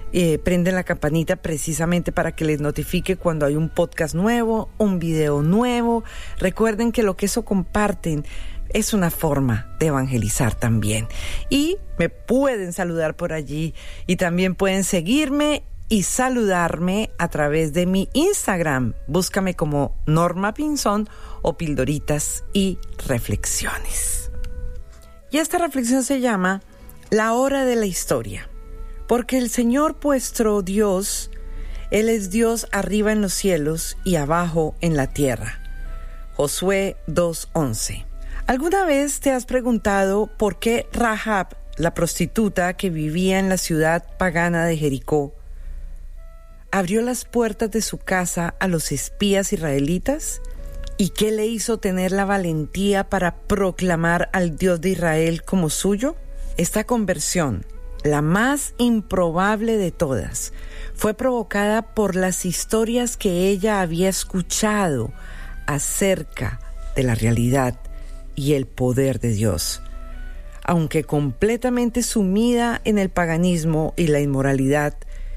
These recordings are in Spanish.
prenden la campanita precisamente para que les notifique cuando hay un podcast nuevo, un video nuevo. Recuerden que lo que eso comparten es una forma de evangelizar también. Y me pueden saludar por allí y también pueden seguirme y saludarme a través de mi Instagram. Búscame como Norma Pinzón o Pildoritas y Reflexiones. Y esta reflexión se llama La hora de la historia. Porque el Señor vuestro Dios, Él es Dios arriba en los cielos y abajo en la tierra. Josué 2:11. ¿Alguna vez te has preguntado por qué Rahab, la prostituta que vivía en la ciudad pagana de Jericó, abrió las puertas de su casa a los espías israelitas? ¿Y qué le hizo tener la valentía para proclamar al Dios de Israel como suyo? Esta conversión, la más improbable de todas, fue provocada por las historias que ella había escuchado acerca de la realidad y el poder de Dios. Aunque completamente sumida en el paganismo y la inmoralidad,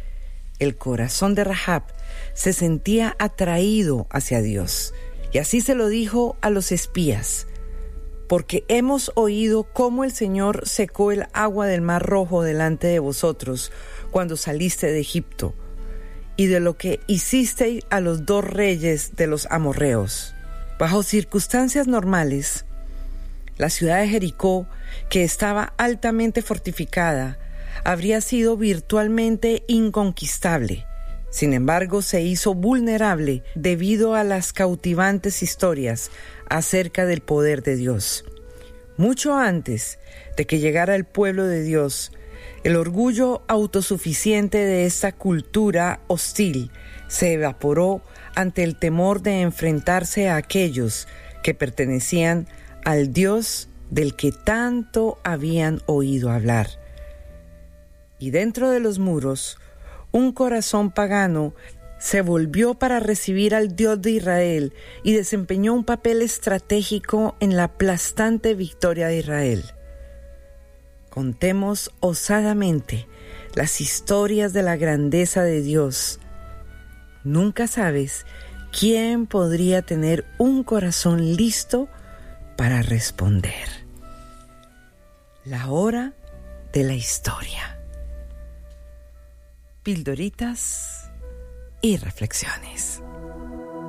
el corazón de Rahab se sentía atraído hacia Dios. Y así se lo dijo a los espías: porque hemos oído cómo el Señor secó el agua del Mar Rojo delante de vosotros cuando saliste de Egipto, y de lo que hicisteis a los 2 reyes de los amorreos. Bajo circunstancias normales, la ciudad de Jericó, que estaba altamente fortificada, habría sido virtualmente inconquistable. Sin embargo, se hizo vulnerable debido a las cautivantes historias acerca del poder de Dios. Mucho antes de que llegara el pueblo de Dios, el orgullo autosuficiente de esta cultura hostil se evaporó ante el temor de enfrentarse a aquellos que pertenecían al Dios del que tanto habían oído hablar. Y dentro de los muros, un corazón pagano se volvió para recibir al Dios de Israel y desempeñó un papel estratégico en la aplastante victoria de Israel. Contemos osadamente las historias de la grandeza de Dios. Nunca sabes quién podría tener un corazón listo para responder. La hora de la historia. Pildoritas y reflexiones.